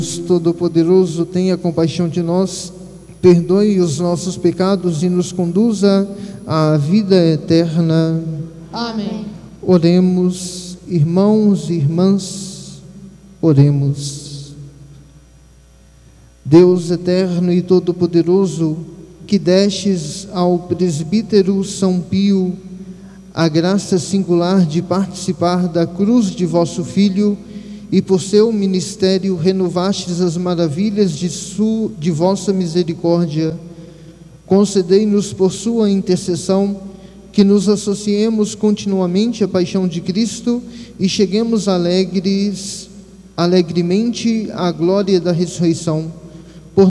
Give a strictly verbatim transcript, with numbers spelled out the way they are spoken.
Todo-Poderoso, tenha compaixão de nós, perdoe os nossos pecados e nos conduza à vida eterna. Amém. Oremos, irmãos e irmãs, oremos. Deus eterno e todo-poderoso, que destes ao presbítero São Pio a graça singular de participar da cruz de vosso Filho, e por seu ministério renovastes as maravilhas de, su, de vossa misericórdia, concedei-nos por sua intercessão que nos associemos continuamente à paixão de Cristo e cheguemos alegres, alegremente à glória da ressurreição.